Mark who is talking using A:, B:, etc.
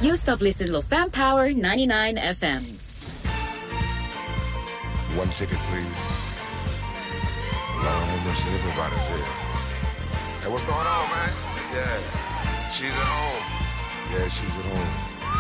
A: You stop listening to Fam Power 99 FM.
B: One ticket, please. Lord have mercy, everybody's here. Hey, what's going on, man? Yeah, she's at home. Yeah, she's at home.